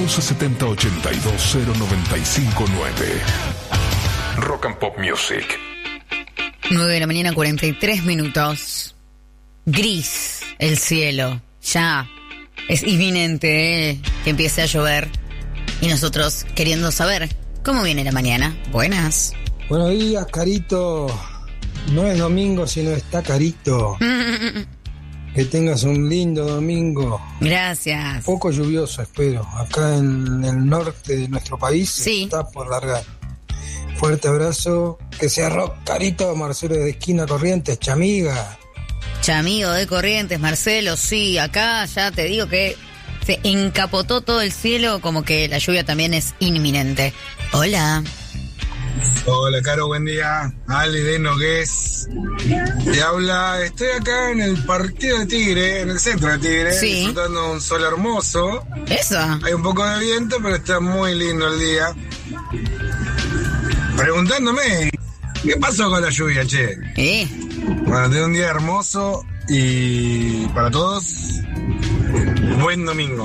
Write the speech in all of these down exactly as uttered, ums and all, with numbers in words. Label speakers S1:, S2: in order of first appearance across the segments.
S1: Causa setenta ochenta y dos cero noventa y cinco nueve. Rock and Pop Music.
S2: nueve de la mañana, cuarenta y tres minutos. Gris el cielo. Ya es inminente, ¿eh?, que empiece a llover. Y nosotros queriendo saber cómo viene la mañana. Buenas.
S3: Buenos días, Carito. No es domingo, sino está Carito. Que tengas un lindo domingo.
S2: Gracias.
S3: Poco lluvioso, espero. Acá en el norte de nuestro país
S2: sí.
S3: Está por largar. Fuerte abrazo. Que sea rock, Carito. Marcelo de Esquina Corrientes, Chamiga.
S2: Chamigo de Corrientes, Marcelo, sí. Acá ya te digo que se encapotó todo el cielo, como que la lluvia también es inminente. Hola.
S4: Hola, Caro, buen día. Ale de Nogués. Te habla, estoy acá en el partido de Tigre, en el centro de Tigre,
S2: sí.
S4: disfrutando un sol hermoso.
S2: Eso.
S4: Hay un poco de viento, pero está muy lindo el día. Preguntándome, ¿qué pasó con la lluvia, che?
S2: ¿Eh?
S4: Bueno, tengo un día hermoso y para todos, buen domingo.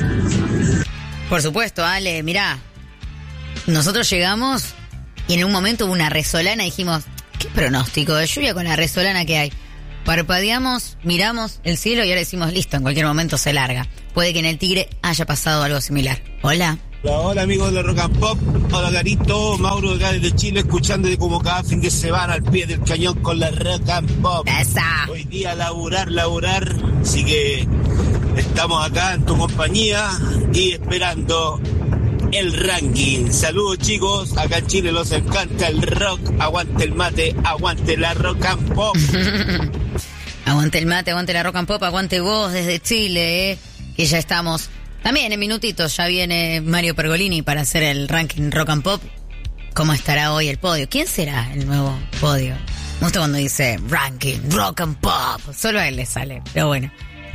S2: Por supuesto, Ale, mirá, nosotros llegamos y en un momento hubo una resolana y dijimos, ¿qué pronóstico de lluvia con la resolana que hay? Parpadeamos, miramos el cielo y ahora decimos, listo, en cualquier momento se larga. Puede que en el Tigre haya pasado algo similar. Hola.
S5: Hola, hola amigos de Rock and Pop. Hola, Carito. Mauro de acá desde Chile, escuchándote como cada fin de semana al pie del cañón con la Rock and Pop.
S2: ¡Esa!
S5: Hoy día laburar, laburar. Así que estamos acá en tu compañía y esperando el ranking. Saludos, chicos. Acá en Chile los encanta el rock. Aguante el mate, aguante la Rock and Pop.
S2: Aguante el mate, aguante la Rock and Pop, aguante vos desde Chile, eh, que ya estamos. También en minutitos ya viene Mario Pergolini para hacer el ranking Rock and Pop. ¿Cómo estará hoy el podio? ¿Quién será el nuevo podio? Me gusta cuando dice ranking Rock and Pop. Solo a él le sale, pero bueno.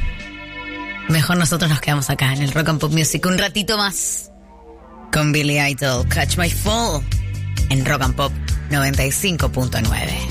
S2: Mejor nosotros nos quedamos acá en el Rock and Pop Music un ratito más. Con Billy Idol, Catch My Fall, en Rock and Pop noventa y cinco punto nueve.